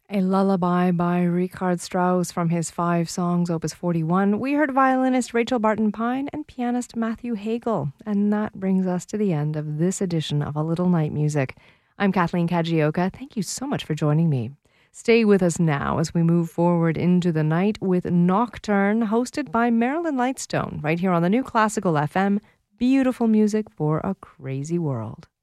A Lullaby by Richard Strauss from his 5 songs, Opus 41. We heard violinist Rachel Barton Pine and pianist Matthew Hagel. And that brings us to the end of this edition of A Little Night Music. I'm Kathleen Kajioka. Thank you so much for joining me. Stay with us now as we move forward into the night with Nocturne, hosted by Marilyn Lightstone, right here on the New Classical FM. Beautiful music for a crazy world.